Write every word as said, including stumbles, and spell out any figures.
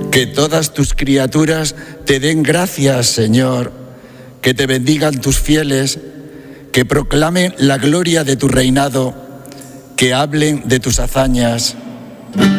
Que todas tus criaturas te den gracias, Señor, que te bendigan tus fieles, que proclamen la gloria de tu reinado, que hablen de tus hazañas.